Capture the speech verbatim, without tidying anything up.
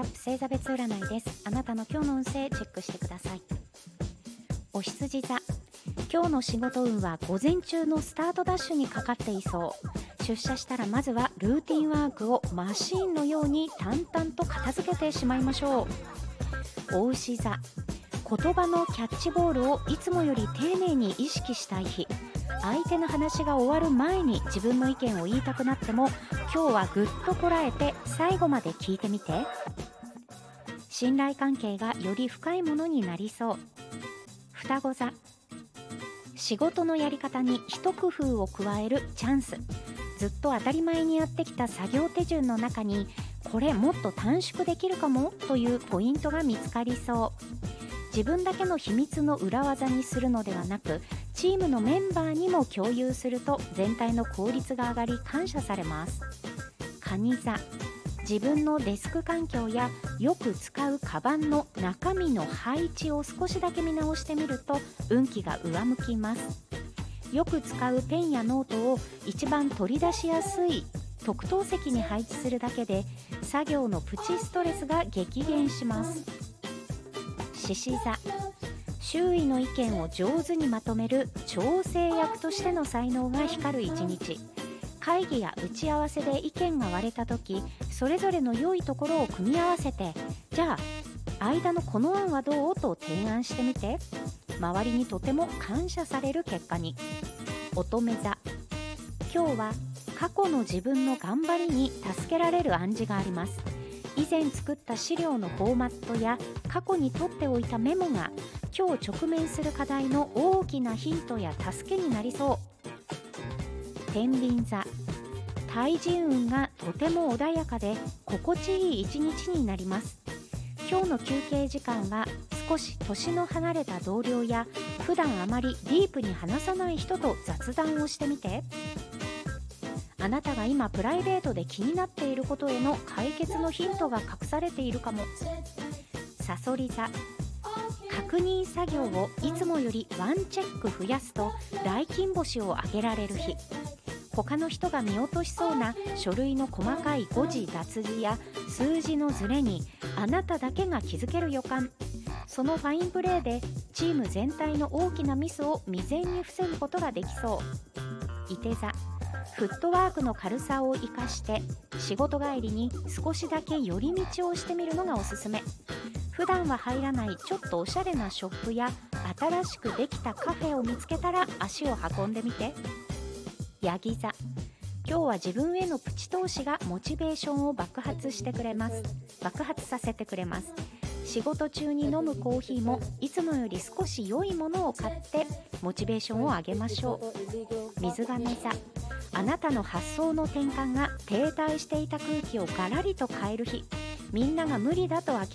アップ星座別占いです。あなたの今日の運勢チェックしてください。お羊座、今日の仕事運は午前中のスタートダッシュにかかっていそう。出社したらまずはルーティンワークをマシーンのように淡々と片付けてしまいましょう。お牛座、言葉のキャッチボールをいつもより丁寧に意識したい日。相手の話が終わる前に自分の意見を言いたくなっても、今日はぐっとこらえて最後まで聞いてみて。信頼関係がより深いものになりそう。双子座、仕事のやり方に一工夫を加えるチャンス。ずっと当たり前にやってきた作業手順の中に、これもっと短縮できるかもというポイントが見つかりそう。自分だけの秘密の裏技にするのではなく、チームのメンバーにも共有すると全体の効率が上がり感謝されます。蟹座、自分のデスク環境やよく使うカバンの中身の配置を少しだけ見直してみると運気が上向きます。よく使うペンやノートを一番取り出しやすい特等席に配置するだけで作業のプチストレスが激減します。獅子座、周囲の意見を上手にまとめる調整役としての才能が光る一日。会議や打ち合わせで意見が割れた時、それぞれの良いところを組み合わせて、じゃあ間のこの案はどうと提案してみて。周りにとても感謝される結果に。乙女座、今日は過去の自分の頑張りに助けられる暗示があります。以前作った資料のフォーマットや過去に取っておいたメモが今日直面する課題の大きなヒントや助けになりそう。天秤座、対人運がとても穏やかで心地いい一日になります。今日の休憩時間は少し年の離れた同僚や普段あまりディープに話さない人と雑談をしてみて。あなたが今プライベートで気になっていることへの解決のヒントが隠されているかも。さそり座、確認作業をいつもよりワンチェック増やすと大金星を挙げられる日。他の人が見落としそうな書類の細かい誤字脱字や数字のズレにあなただけが気づける予感。そのファインプレーでチーム全体の大きなミスを未然に防ぐことができそう。いて座、フットワークの軽さを生かして仕事帰りに少しだけ寄り道をしてみるのがおすすめ。普段は入らないちょっとおしゃれなショップや新しくできたカフェを見つけたら足を運んでみて。ヤギ座、今日は自分へのプチ投資がモチベーションを爆発してくれます爆発させてくれます。仕事中に飲むコーヒーもいつもより少し良いものを買ってモチベーションを上げましょう。水亀座、あなたの発想の転換が停滞していた空気をガラリと変える日。みんなが無理だと